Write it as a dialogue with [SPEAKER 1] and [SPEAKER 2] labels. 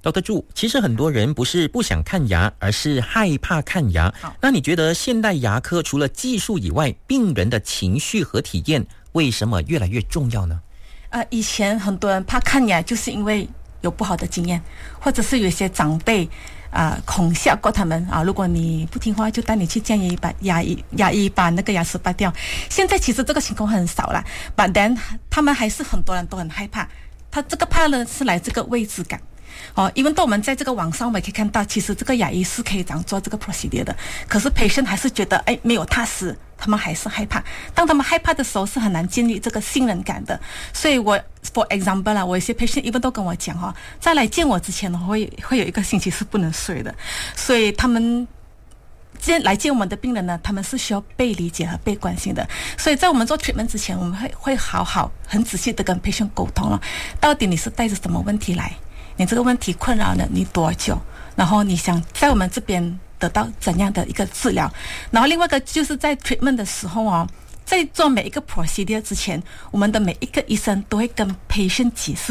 [SPEAKER 1] Dr. 朱，其实很多人不是不想看牙，而是害怕看牙。那你觉得现代牙科除了技术以外，病人的情绪和体验为什么越来越重要呢？
[SPEAKER 2] 以前很多人怕看牙，就是因为有不好的经验，或者是有些长辈恐吓过他们如果你不听话，就带你去见牙医把那个牙齿拔掉。现在其实这个情况很少了，but then他们还是很多人都很害怕。他这个怕呢是来这个未知感。因为我们在这个网上我们也可以看到，其实这个牙医是可以这样做这个 procedure 的，可是 patient 还是觉得没有踏实，他们还是害怕。当他们害怕的时候，是很难建立这个信任感的。所以我 for example 啦，我有些 patient even 都跟我讲在来见我之前会有一个星期是不能睡的。所以他们来见我们的病人呢，他们是需要被理解和被关心的。所以在我们做 treatment 之前，我们会好很仔细的跟 patient 沟通了，到底你是带着什么问题来，你这个问题困扰了你多久，然后你想在我们这边得到怎样的一个治疗。然后另外一个就是在 treatment 的时候在做每一个 procedure 之前，我们的每一个医生都会跟 patient 解释